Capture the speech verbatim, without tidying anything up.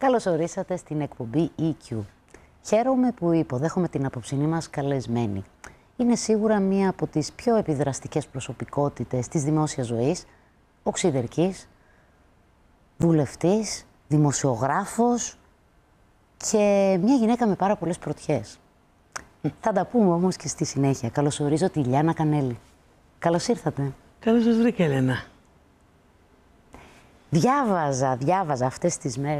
Καλώς ορίσατε στην εκπομπή ι κιου. Χαίρομαι που υποδέχομαι την απόψινή μας καλεσμένη. Είναι σίγουρα μία από τις πιο επιδραστικές προσωπικότητες της δημόσιας ζωής, οξυδερκής, βουλευτής, δημοσιογράφος και μια γυναίκα με πάρα πολλές πρωτιές. Θα τα πούμε όμως και στη συνέχεια. Καλωσορίζω τη Λιάννα Κανέλη. Καλώς ήρθατε. Καλώς σας βρήκα, Ελένα. Διάβαζα, διάβαζα αυτές τις μέρες